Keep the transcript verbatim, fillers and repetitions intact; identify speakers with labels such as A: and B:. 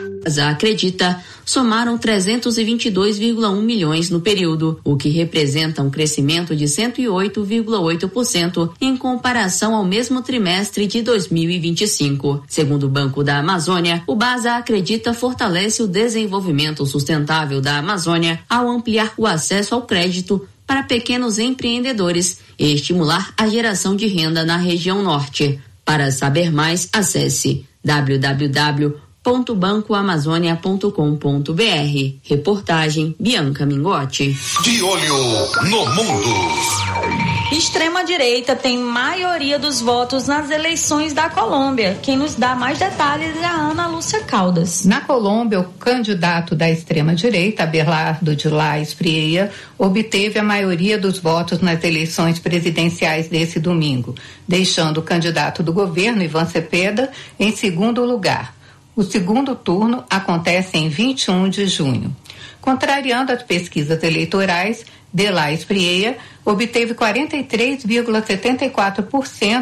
A: A Acredita somaram trezentos e vinte e dois vírgula um milhões no período, o que representa um crescimento de cento e oito vírgula oito por cento em comparação ao mesmo trimestre de dois mil e vinte e cinco. Segundo o Banco da Amazônia, o BASA Acredita fortalece o desenvolvimento sustentável da Amazônia ao ampliar o acesso ao crédito para pequenos empreendedores e estimular a geração de renda na região norte. Para saber mais, acesse w w w ponto banco amazônia ponto com ponto b r. Reportagem Bianca Mingotti.
B: De olho no mundo.
C: Extrema-direita tem maioria dos votos nas eleições da Colômbia. Quem nos dá mais detalhes é a Ana Lúcia Caldas.
D: Na Colômbia, o candidato da extrema-direita, Abelardo de la Espriella, obteve a maioria dos votos nas eleições presidenciais desse domingo, deixando o candidato do governo, Ivan Cepeda, em segundo lugar. O segundo turno acontece em vinte e um de junho. Contrariando as pesquisas eleitorais, de la Espriella obteve quarenta e três vírgula setenta e quatro por cento